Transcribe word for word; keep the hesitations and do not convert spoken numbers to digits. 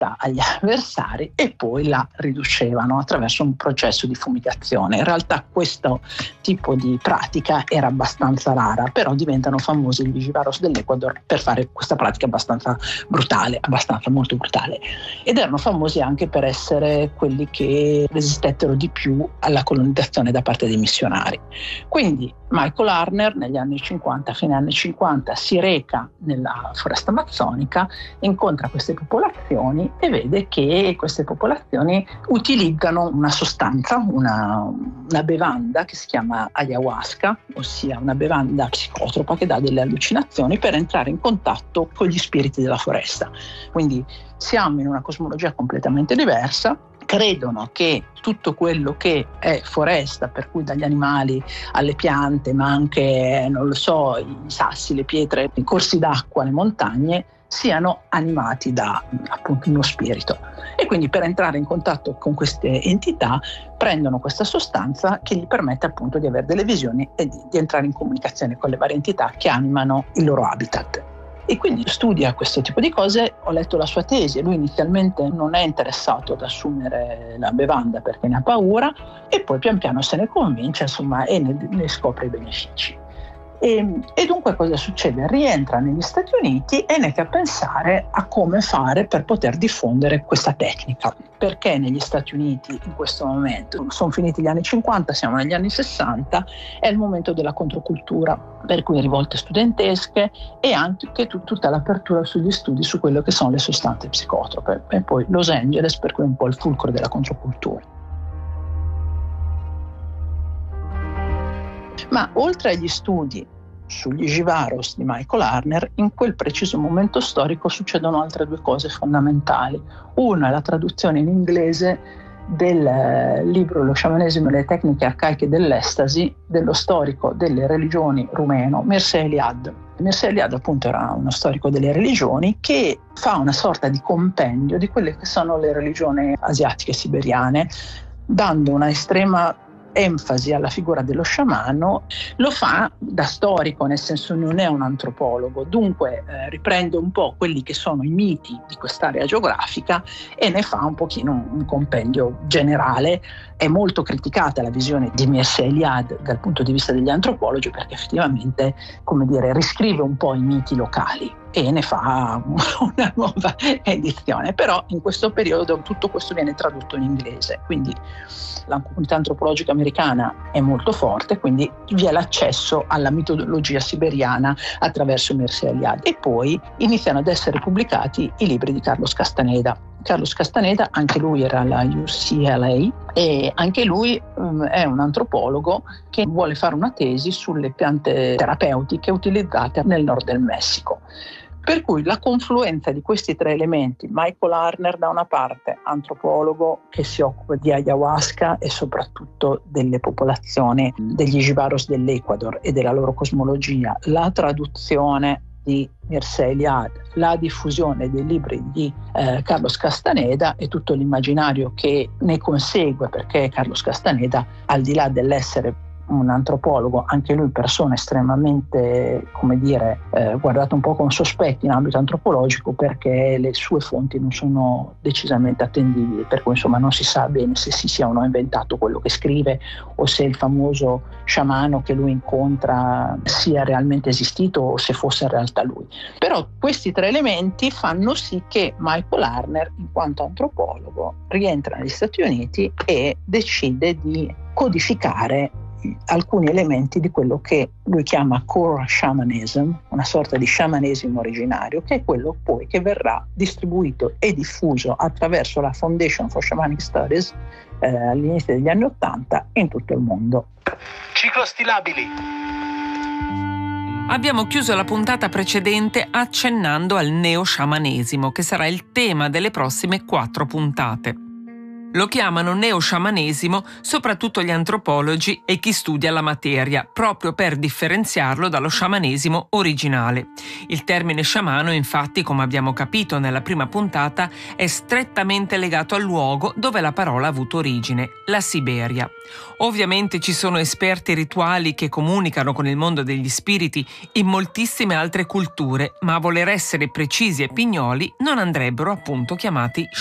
agli avversari e poi la riducevano attraverso un processo di fumigazione. In realtà questo tipo di pratica era abbastanza rara, però diventano famosi gli Jivaros dell'Ecuador per fare questa pratica abbastanza brutale, abbastanza molto brutale, ed erano famosi anche per essere quelli che resistettero di più alla colonizzazione da parte dei missionari. Quindi Michael Harner negli anni cinquanta, fine anni cinquanta, si reca nella foresta amazzonica, incontra queste popolazioni e vede che queste popolazioni utilizzano una sostanza, una, una bevanda che si chiama ayahuasca, ossia una bevanda psicotropa che dà delle allucinazioni per entrare in contatto con gli spiriti della foresta. Quindi siamo in una cosmologia completamente diversa. Credono che tutto quello che è foresta, per cui dagli animali alle piante, ma anche, non lo so, i sassi, le pietre, i corsi d'acqua, le montagne, siano animati da appunto uno spirito. E quindi per entrare in contatto con queste entità prendono questa sostanza che gli permette appunto di avere delle visioni e di, di entrare in comunicazione con le varie entità che animano il loro habitat. E quindi studia questo tipo di cose. Ho letto la sua tesi e lui inizialmente non è interessato ad assumere la bevanda perché ne ha paura, e poi pian piano se ne convince, insomma, e ne, ne scopre i benefici. E, e dunque cosa succede? Rientra negli Stati Uniti e inizia a pensare a come fare per poter diffondere questa tecnica. Perché negli Stati Uniti in questo momento? Sono finiti gli anni cinquanta, siamo negli anni sessanta, è il momento della controcultura, per cui rivolte studentesche e anche tut- tutta l'apertura sugli studi su quello che sono le sostanze psicotrope, e poi Los Angeles, per cui un po' il fulcro della controcultura. Ma oltre agli studi sugli Jivaros di Michael Harner, in quel preciso momento storico succedono altre due cose fondamentali. Una è la traduzione in inglese del libro Lo sciamanesimo e le tecniche arcaiche dell'estasi dello storico delle religioni rumeno Mircea Eliade. Mircea Eliade appunto era uno storico delle religioni che fa una sorta di compendio di quelle che sono le religioni asiatiche siberiane, dando una estrema enfasi alla figura dello sciamano. Lo fa da storico, nel senso non è un antropologo, dunque eh, riprende un po' quelli che sono i miti di quest'area geografica e ne fa un pochino un, un compendio generale. È molto criticata la visione di Mircea Eliade dal punto di vista degli antropologi, perché effettivamente, come dire, riscrive un po' i miti locali e ne fa una nuova edizione. Però in questo periodo tutto questo viene tradotto in inglese, quindi la comunità antropologica americana è molto forte, quindi vi è l'accesso alla mitologia siberiana attraverso Mircea Eliade. E poi iniziano ad essere pubblicati i libri di Carlos Castaneda. Carlos Castaneda, anche lui era alla U C L A e anche lui um, è un antropologo che vuole fare una tesi sulle piante terapeutiche utilizzate nel nord del Messico. Per cui la confluenza di questi tre elementi, Michael Harner da una parte, antropologo che si occupa di ayahuasca e soprattutto delle popolazioni degli Jivaros dell'Ecuador e della loro cosmologia, la traduzione di Mircea Eliade, la diffusione dei libri di eh, Carlos Castaneda e tutto l'immaginario che ne consegue, perché Carlos Castaneda, al di là dell'essere un antropologo, anche lui persona estremamente, come dire, eh, guardato un po' con sospetti in ambito antropologico, perché le sue fonti non sono decisamente attendibili, per cui insomma non si sa bene se si sia o no inventato quello che scrive o se il famoso sciamano che lui incontra sia realmente esistito o se fosse in realtà lui. Però questi tre elementi fanno sì che Michael Harner, in quanto antropologo, rientra negli Stati Uniti e decide di codificare alcuni elementi di quello che lui chiama core shamanism, una sorta di sciamanesimo originario, che è quello poi che verrà distribuito e diffuso attraverso la Foundation for Shamanic Studies eh, all'inizio degli anni Ottanta in tutto il mondo. Ciclo stilabili. Abbiamo chiuso la puntata precedente accennando al neo-sciamanesimo, che sarà il tema delle prossime quattro puntate. Lo chiamano neosciamanesimo soprattutto gli antropologi e chi studia la materia, proprio per differenziarlo dallo sciamanesimo originale. Il termine sciamano, infatti, come abbiamo capito nella prima puntata, è strettamente legato al luogo dove la parola ha avuto origine, la Siberia. Ovviamente ci sono esperti rituali che comunicano con il mondo degli spiriti in moltissime altre culture, ma a voler essere precisi e pignoli non andrebbero appunto chiamati